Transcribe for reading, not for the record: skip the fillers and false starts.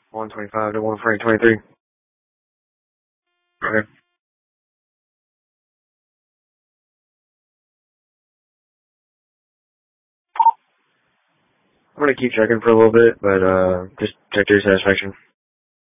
125 to 123. Okay. I'm gonna keep checking for a little bit, but just check to your satisfaction.